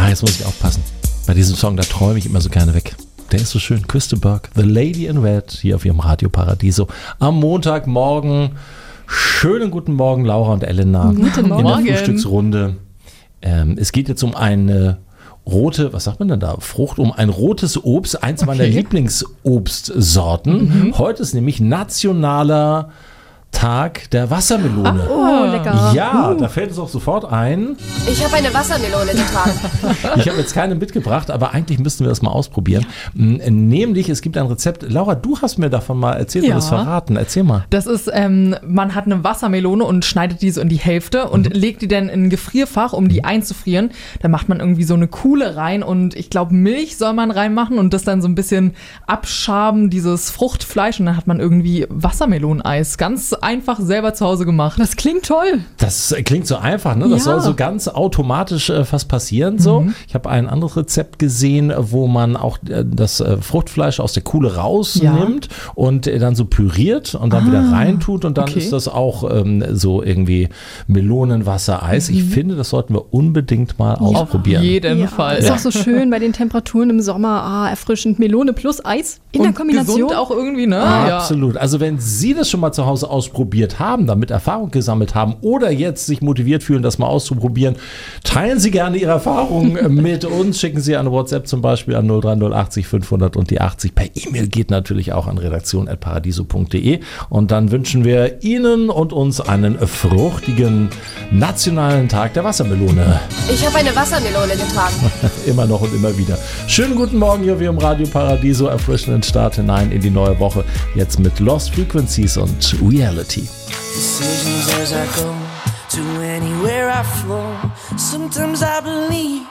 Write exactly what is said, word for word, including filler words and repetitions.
jetzt muss ich aufpassen. Bei diesem Song, da träume ich immer so gerne weg. Der ist so schön. Krista Burke, The Lady in Red, hier auf ihrem Radio Paradiso. Am Montagmorgen. Schönen guten Morgen, Laura und Elena. Guten Morgen. In der Frühstücksrunde. Ähm, es geht jetzt um eine rote, was sagt man denn da? Frucht, um ein rotes Obst, eins okay. meiner Lieblingsobstsorten. Mhm. Heute ist nämlich nationaler Tag der Wassermelone. Ach, oh, lecker. Ja, uh. da fällt es auch sofort ein. Ich habe eine Wassermelone getragen. Ich habe jetzt keine mitgebracht, aber eigentlich müssten wir das mal ausprobieren. Ja. Nämlich, es gibt ein Rezept. Laura, du hast mir davon mal erzählt ja. und das verraten. Erzähl mal. Das ist, ähm, man hat eine Wassermelone und schneidet die so in die Hälfte und mhm. legt die dann in ein Gefrierfach, um die einzufrieren. Da macht man irgendwie so eine Kuhle rein und ich glaube, Milch soll man reinmachen und das dann so ein bisschen abschaben, dieses Fruchtfleisch, und dann hat man irgendwie Wassermeloneneis. Ganz einfach selber zu Hause gemacht. Das klingt toll. Das klingt so einfach, ne? Das ja. soll so ganz automatisch äh, fast passieren. So. Mhm. Ich habe ein anderes Rezept gesehen, wo man auch äh, das äh, Fruchtfleisch aus der Kuhle rausnimmt ja. und äh, dann so püriert und dann ah, wieder reintut und dann okay. ist das auch ähm, so irgendwie Melonenwasser-Eis. Mhm. Ich finde, das sollten wir unbedingt mal ausprobieren. Auf jeden ja. Fall. Ist ja. auch so schön bei den Temperaturen im Sommer. Ah, erfrischend. Melone plus Eis in und der Kombination. Gesund auch irgendwie, ne? Ah, absolut. Also wenn Sie das schon mal zu Hause ausprobieren, probiert haben, damit Erfahrung gesammelt haben oder jetzt sich motiviert fühlen, das mal auszuprobieren, teilen Sie gerne Ihre Erfahrungen mit uns. Schicken Sie eine WhatsApp zum Beispiel an null drei null achtzig fünfhundert und die achtzig. Per E-Mail geht natürlich auch an redaktion at paradiso punkt de und dann wünschen wir Ihnen und uns einen fruchtigen nationalen Tag der Wassermelone. Ich habe eine Wassermelone getragen. Immer noch und immer wieder. Schönen guten Morgen hier wie im Radio Paradiso. Erfrischenden Start hinein in die neue Woche. Jetzt mit Lost Frequencies und Reality. Decisions as I go to anywhere I flow. Sometimes I believe